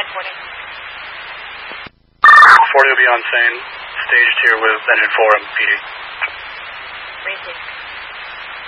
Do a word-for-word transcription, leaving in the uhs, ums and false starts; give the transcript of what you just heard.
forty. forty will be on scene. Stage two with engine four and P D. Receive.